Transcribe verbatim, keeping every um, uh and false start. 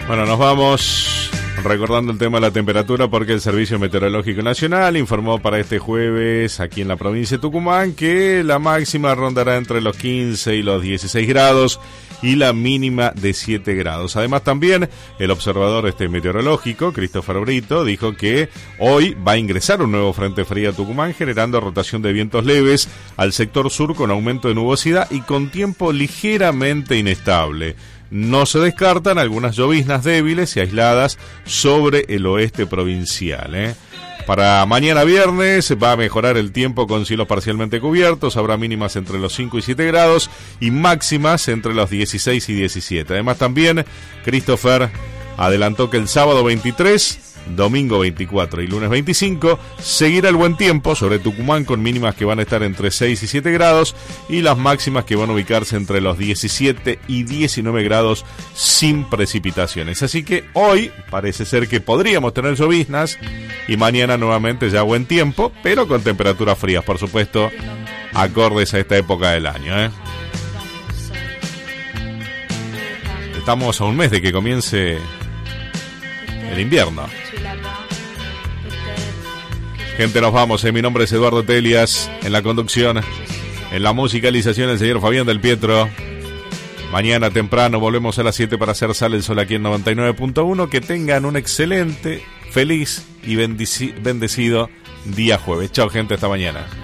Bueno, nos vamos recordando el tema de la temperatura porque el Servicio Meteorológico Nacional informó para este jueves aquí en la provincia de Tucumán que la máxima rondará entre los quince y los dieciséis grados y la mínima de siete grados. Además también el observador este meteorológico, Christopher Brito, dijo que hoy va a ingresar un nuevo frente frío a Tucumán generando rotación de vientos leves al sector sur con aumento de nubosidad y con tiempo ligeramente inestable. No se descartan algunas lloviznas débiles y aisladas sobre el oeste provincial, ¿eh? Para mañana viernes va a mejorar el tiempo con cielos parcialmente cubiertos, habrá mínimas entre los cinco y siete grados y máximas entre los dieciséis y diecisiete. Además también Christopher adelantó que el sábado veintitrés, domingo veinticuatro y lunes veinticinco seguirá el buen tiempo sobre Tucumán con mínimas que van a estar entre seis y siete grados y las máximas que van a ubicarse entre los diecisiete y diecinueve grados sin precipitaciones. Así que hoy parece ser que podríamos tener lloviznas y mañana nuevamente ya buen tiempo, pero con temperaturas frías, por supuesto, acordes a esta época del año, ¿eh? Estamos a un mes de que comience el invierno. Gente, nos vamos, ¿eh? Mi nombre es Eduardo Telias, en la conducción, en la musicalización el señor Fabián Del Pietro. Mañana temprano volvemos a las siete para hacer Sale el Sol aquí en noventa y nueve punto uno. Que tengan un excelente, feliz y bendici- bendecido día jueves. Chao, gente, hasta mañana.